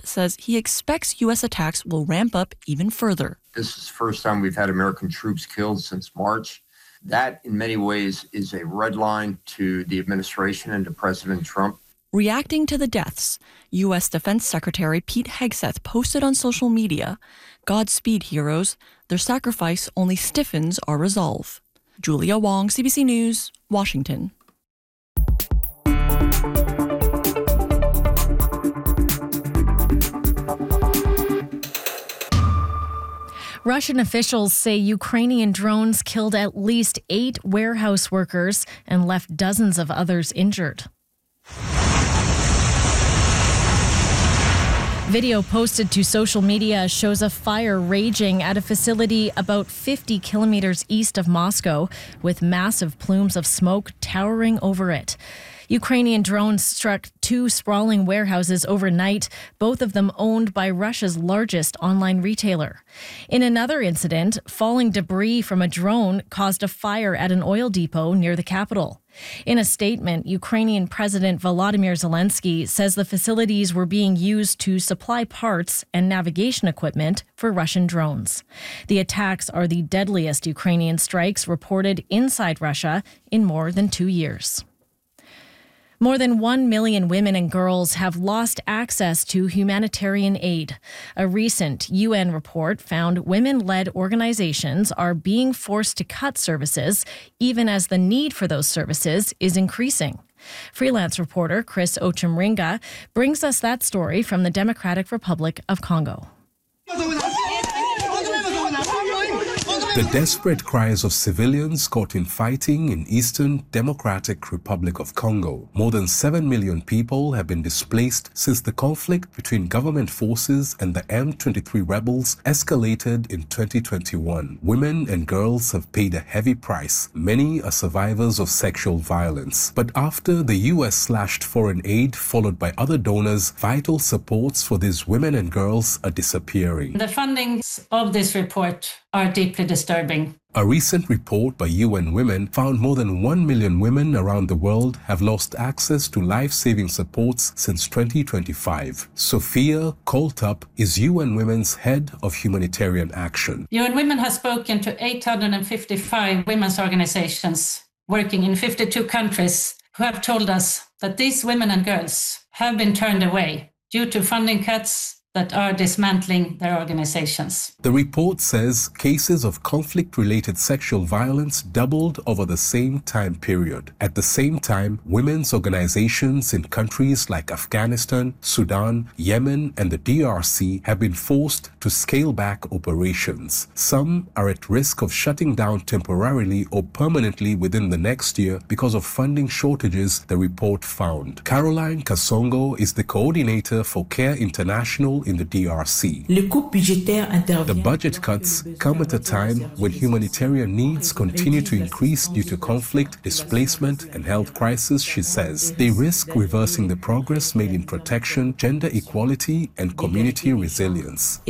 says he expects U.S. attacks will ramp up even further. This is the first time we've had American troops killed since March. That, in many ways, is a red line to the administration and to President Trump. Reacting to the deaths, U.S. Defense Secretary Pete Hegseth posted on social media, "Godspeed, heroes. Their sacrifice only stiffens our resolve." Julia Wong, CBC News, Washington. Russian officials say Ukrainian drones killed at least 8 warehouse workers and left dozens of others injured. Video posted to social media shows a fire raging at a facility about 50 kilometers east of Moscow, with massive plumes of smoke towering over it. Ukrainian drones struck 2 sprawling warehouses overnight, both of them owned by Russia's largest online retailer. In another incident, falling debris from a drone caused a fire at an oil depot near the capital. In a statement, Ukrainian President Volodymyr Zelensky says the facilities were being used to supply parts and navigation equipment for Russian drones. The attacks are the deadliest Ukrainian strikes reported inside Russia in more than 2 years. More than 1 million women and girls have lost access to humanitarian aid. A recent UN report found women-led organizations are being forced to cut services, even as the need for those services is increasing. Freelance reporter Chris Ochemringa brings us that story from the Democratic Republic of Congo. The desperate cries of civilians caught in fighting in Eastern Democratic Republic of Congo. More than 7 million people have been displaced since the conflict between government forces and the M23 rebels escalated in 2021. Women and girls have paid a heavy price. Many are survivors of sexual violence. But after the US slashed foreign aid, followed by other donors, vital supports for these women and girls are disappearing. The fundings of this report are deeply disturbing. A recent report by UN Women found more than 1 million women around the world have lost access to life-saving supports since 2025. Sophia Koltup is UN Women's head of humanitarian action. UN Women has spoken to 855 women's organizations working in 52 countries who have told us that these women and girls have been turned away due to funding cuts that are dismantling their organizations. The report says cases of conflict-related sexual violence doubled over the same time period. At the same time, women's organizations in countries like Afghanistan, Sudan, Yemen, and the DRC have been forced to scale back operations. Some are at risk of shutting down temporarily or permanently within the next year because of funding shortages, the report found. Caroline Kasongo is the coordinator for Care International in the DRC. The budget cuts come at a time when humanitarian needs continue to increase due to conflict, displacement, and health crisis, she says. They risk reversing the progress made in protection, gender equality, and community resilience.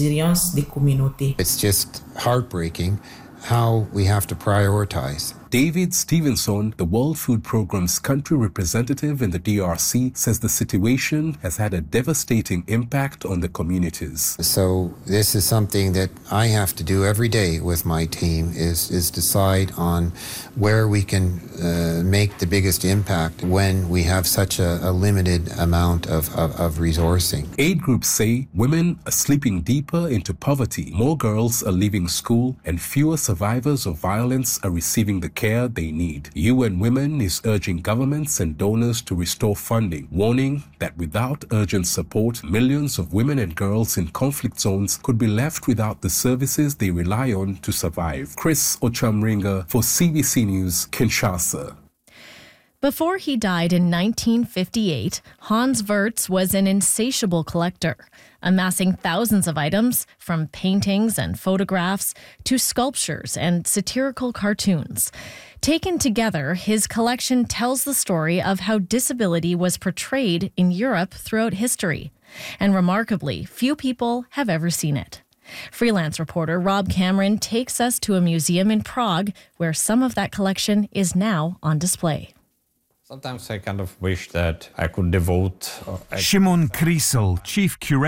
It's just heartbreaking how we have to prioritize. David Stevenson, the World Food Programme's country representative in the DRC, says the situation has had a devastating impact on the communities. So this is something that I have to do every day with my team is decide on where we can make the biggest impact when we have such a limited amount of resourcing. Aid groups say women are slipping deeper into poverty, more girls are leaving school, and fewer survivors of violence are receiving the care they need. UN Women is urging governments and donors to restore funding, warning that without urgent support, millions of women and girls in conflict zones could be left without the services they rely on to survive. Chris Ochemringa for CBC News, Kinshasa. Before he died in 1958, Hans Wirtz was an insatiable collector, amassing thousands of items, from paintings and photographs to sculptures and satirical cartoons. Taken together, his collection tells the story of how disability was portrayed in Europe throughout history. And remarkably, few people have ever seen it. Freelance reporter Rob Cameron takes us to a museum in Prague where some of that collection is now on display. Sometimes I kind of wish that I could devote... Shimon Krisel, chief curator